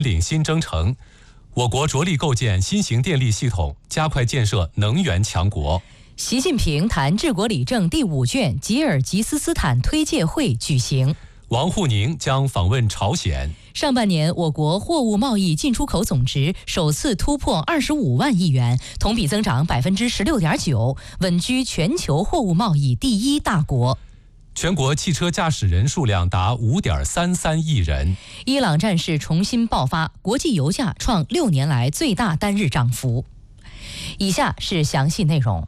领新征程，我国着力构建新型电力系统，加快建设能源强国。 习近平谈治国理政第5卷吉尔吉斯斯坦推介会举行。 王沪宁将访问朝鲜。 上半年，我国货物贸易进出口总值首次突破25万亿元，同比增长16.9%，稳居全球货物贸易第1大国。 全国汽车驾驶人数量达5.33亿人。 伊朗战事重新爆发，国际油价创6年来最大单日涨幅。以下是详细内容。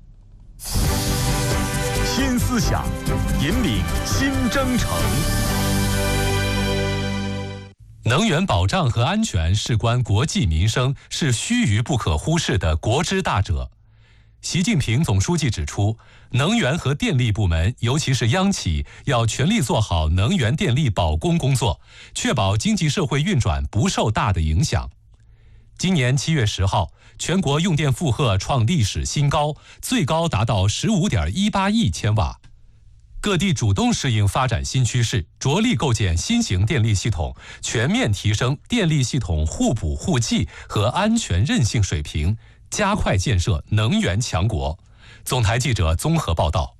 新思想，引领新征程。 能源保障和安全事关国计民生，是须臾不可忽视的国之大者。习近平总书记指出，能源和电力部门，尤其是央企，要全力做好能源电力保供工作，确保经济社会运转不受大的影响。今年7月10号，全国用电负荷创历史新高，最高达到15.18亿千瓦。各地主动适应发展新趋势，着力构建新型电力系统，全面提升电力系统互补互济和安全韧性水平，加快建设能源强国。总台记者综合报道。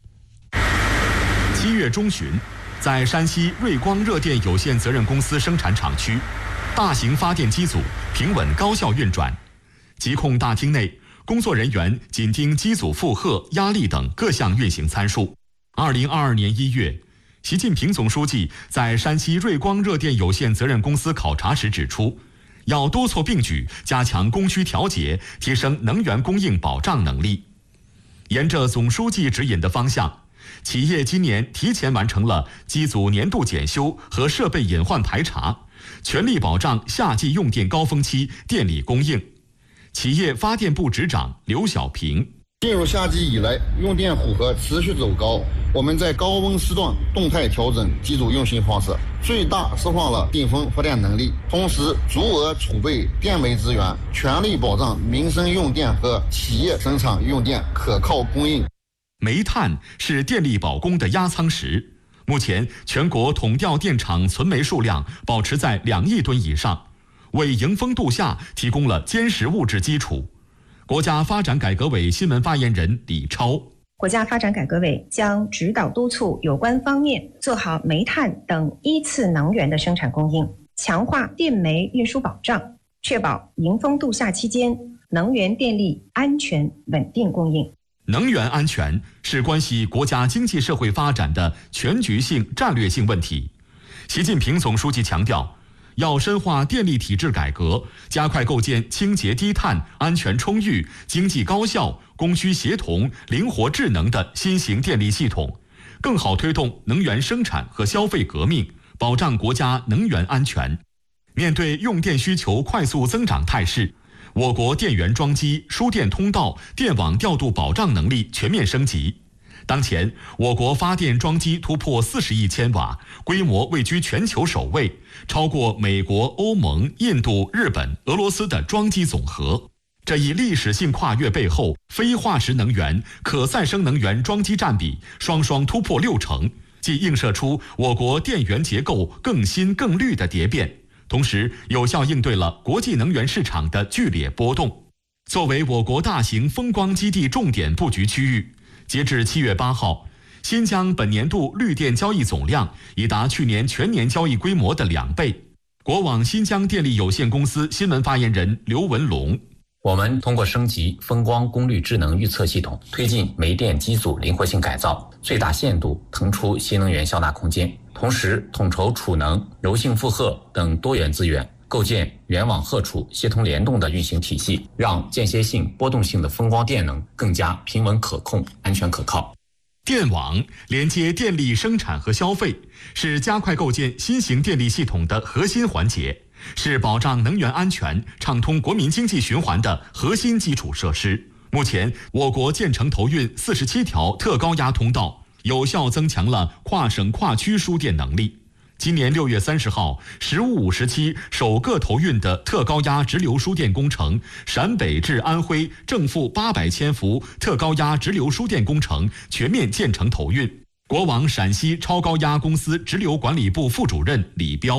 7月中旬，在山西瑞光热电有限责任公司生产厂区，大型发电机组平稳高效运转。疾控大厅内，工作人员紧盯机组负荷、压力等各项运行参数。2022年1月，习近平总书记在山西瑞光热电有限责任公司考察时指出，要多措并举，加强供需调节，提升能源供应保障能力。沿着总书记指引的方向，企业今年提前完成了机组年度检修和设备隐患排查，全力保障夏季用电高峰期电力供应。企业发电部执长刘小平： 进入夏季以来，用电负荷持续走高，我们在高温时段动态调整机组运行方式，最大释放了顶峰发电能力，同时足额储备电煤资源，全力保障民生用电和企业生产用电可靠供应。 煤炭是电力保供的压舱石，目前全国统调电厂存煤数量保持在2亿吨以上，为迎峰度夏提供了坚实物质基础。国家发展改革委新闻发言人李超： 国家发展改革委将指导督促有关方面做好煤炭等依次能源的生产供应，强化电煤运输保障，确保迎峰度夏期间能源电力安全稳定供应。 能源安全是关系国家经济社会发展的全局性战略性问题。习近平总书记强调，要深化电力体制改革，加快构建清洁低碳、安全充裕、经济高效、供需协同、灵活智能的新型电力系统，更好推动能源生产和消费革命，保障国家能源安全。面对用电需求快速增长态势，我国电源装机、输电通道、电网调度保障能力全面升级。当前，我国发电装机突破40亿千瓦，规模位居全球首位，超过美国、欧盟、印度、日本、俄罗斯的装机总和。这一历史性跨越背后，非化石能源、可再生能源装机占比双双突破60%，既映射出我国电源结构更新更绿的蝶变，同时有效应对了国际能源市场的剧烈波动。作为我国大型风光基地重点布局区域，截至7月8号，新疆本年度绿电交易总量已达去年全年交易规模的2倍。国网新疆电力有限公司新闻发言人刘文龙： 我们通过升级风光功率智能预测系统，推进煤电机组灵活性改造，最大限度腾出新能源消纳空间，同时统筹储能、柔性负荷等多元资源，构建源网荷储协同联动的运行体系，让间歇性、波动性的风光电能更加平稳可控、安全可靠。 电网连接电力生产和消费，是加快构建新型电力系统的核心环节，是保障能源安全、畅通国民经济循环的核心基础设施。目前，我国建成投运47条特高压通道，有效增强了跨省跨区输电能力。今年6月30号，15、57首个投运的特高压直流输电工程陕北至安徽正负800千伏特高压直流输电工程全面建成投运。国网陕西超高压公司直流管理部副主任李彪：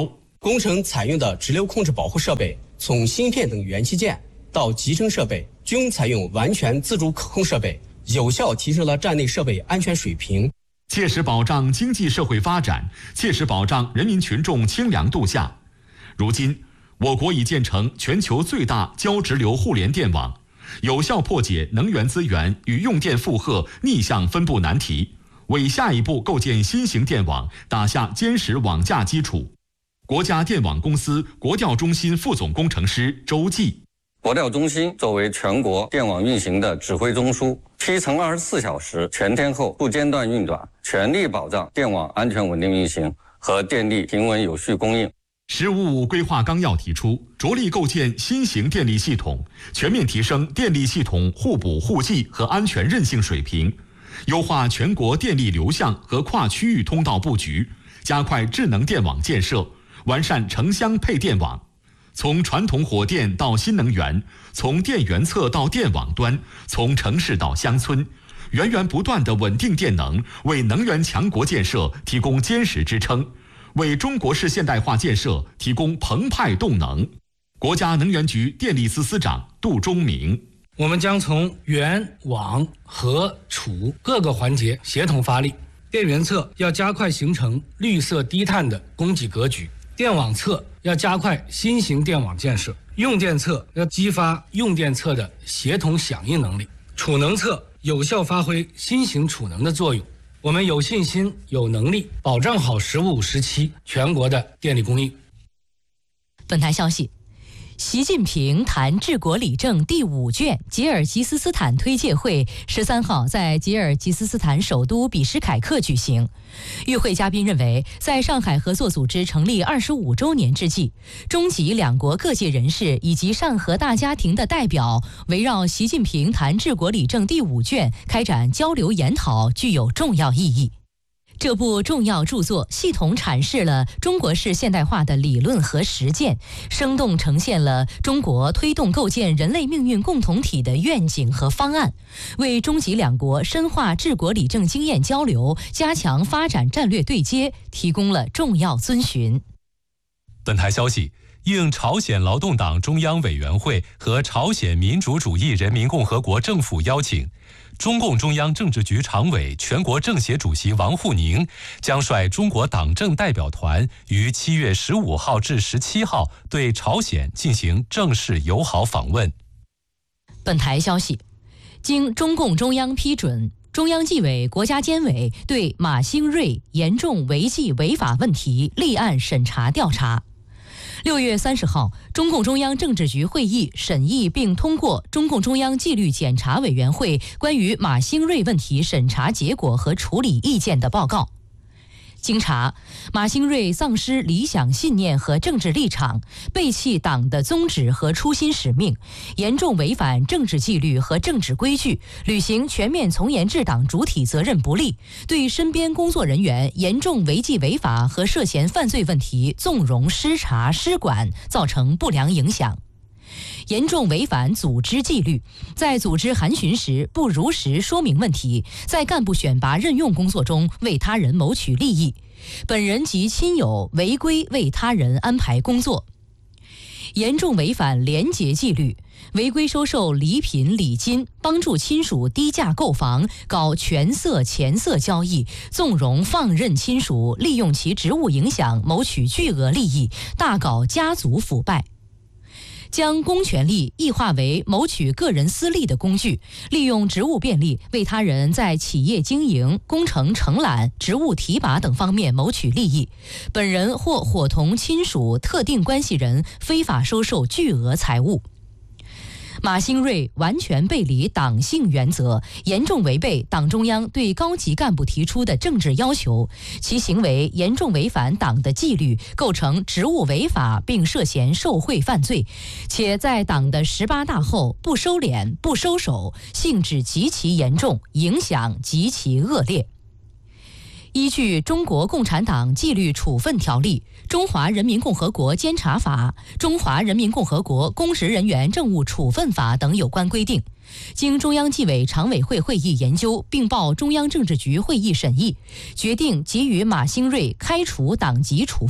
工程采用的直流控制保护设备，从芯片等元器件到集成设备，均采用完全自主可控设备，有效提升了站内设备安全水平， 切实保障经济社会发展，切实保障人民群众清凉度夏。如今，我国已建成全球最大交直流互联电网，有效破解能源资源与用电负荷逆向分布难题，为下一步构建新型电网打下坚实网架基础。国家电网公司国调中心副总工程师周继。 国调中心作为全国电网运行的指挥中枢，7×24小时全天候不间断运转，全力保障电网安全稳定运行和电力平稳有序供应。 “15+5”规划纲要提出，着力构建新型电力系统，全面提升电力系统互补互济和安全韧性水平，优化全国电力流向和跨区域通道布局，加快智能电网建设，完善城乡配电网。从传统火电到新能源，从电源侧到电网端，从城市到乡村，源源不断的稳定电能，为能源强国建设提供坚实支撑，为中国式现代化建设提供澎湃动能。国家能源局电力司司长杜忠明。 我们将从源、网、和、储各个环节协同发力。电源侧要加快形成绿色低碳的供给格局，电网侧要加快新型电网建设，用电侧要激发用电侧的协同响应能力，储能侧有效发挥新型储能的作用。我们有信心、有能力保障好15、17全国的电力供应。 本台消息，习近平谈治国理政第5卷吉尔吉斯斯坦推介会13号在吉尔吉斯斯坦首都比什凯克举行。与会嘉宾认为，在上海合作组织成立25周年之际，中吉两国各界人士以及上合大家庭的代表围绕习近平谈治国理政第5卷开展交流研讨，具有重要意义。这部重要著作系统阐释了中国式现代化的理论和实践，生动呈现了中国推动构建人类命运共同体的愿景和方案，为中吉两国深化治国理政经验交流、加强发展战略对接提供了重要遵循。 本台消息，应朝鲜劳动党中央委员会和朝鲜民主主义人民共和国政府邀请，中共中央政治局常委、全国政协主席王沪宁将率中国党政代表团于7月15号至17号对朝鲜进行正式友好访问。 本台消息，经中共中央批准，中央纪委国家监委对马兴瑞严重违纪违法问题立案审查调查。6月30号，中共中央政治局会议审议并通过中共中央纪律检查委员会关于马兴瑞问题审查结果和处理意见的报告。经查，马兴瑞丧失理想信念和政治立场，背弃党的宗旨和初心使命，严重违反政治纪律和政治规矩，履行全面从严治党主体责任不力，对身边工作人员严重违纪违法和涉嫌犯罪问题纵容失察失管，造成不良影响。严重违反组织纪律，在组织函询时不如实说明问题，在干部选拔任用工作中为他人谋取利益，本人及亲友违规为他人安排工作。严重违反廉洁纪律，违规收受礼品礼金，帮助亲属低价购房，搞权色钱色交易，纵容放任亲属利用其职务影响谋取巨额利益，大搞家族腐败。将公权力异化为谋取个人私利的工具，利用职务便利为他人在企业经营、工程承揽、职务提拔等方面谋取利益，本人或伙同亲属、特定关系人非法收受巨额财物。马兴瑞完全背离党性原则，严重违背党中央对高级干部提出的政治要求，其行为严重违反党的纪律，构成职务违法并涉嫌受贿犯罪，且在党的18大后不收敛、不收手，性质极其严重，影响极其恶劣。依据《中国共产党纪律处分条例》、《中华人民共和国监察法》、《中华人民共和国公职人员政务处分法》等有关规定，经中央纪委常委会会议研究并报中央政治局会议审议，决定给予马兴瑞开除党籍处分。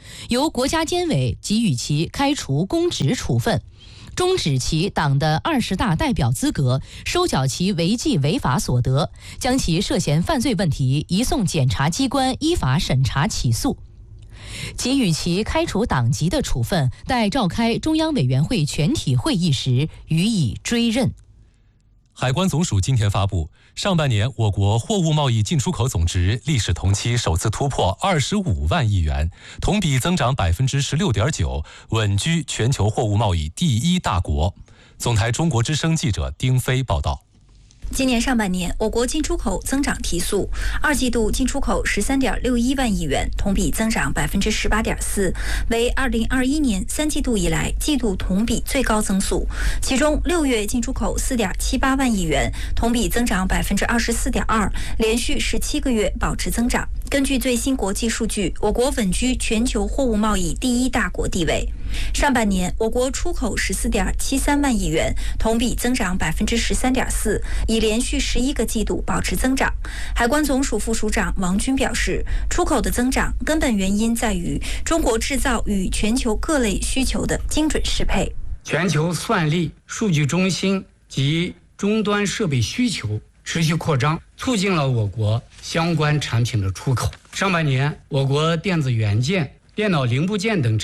由国家监委给予其开除公职处分，终止其党的20大代表资格，收缴其违纪违法所得，将其涉嫌犯罪问题移送检察机关依法审查起诉。给予其开除党籍的处分，待召开中央委员会全体会议时予以追认。 海关总署今天发布，上半年我国货物贸易进出口总值历史同期首次突破25万亿元，同比增长16.9%，稳居全球货物贸易第1大国。总台中国之声记者丁飞报道。 今年上半年，我国进出口增长提速，2季度进出口13.61万亿元，同比增长18.4%，为2021年3季度以来季度同比最高增速。其中6月进出口4.78万亿元，同比增长24.2%，连续17个月保持增长。根据最新国际数据，我国稳居全球货物贸易第1大国地位。上半年，我国出口14.73万亿元，同比增长13.4%，已连续11个季度保持增长。海关总署副署长王军表示，出口的增长根本原因在于中国制造与全球各类需求的精准适配。 全球算力、数据中心及终端设备需求持续扩张，促进了我国相关产品的出口。上半年，我国电子元件、电脑零部件等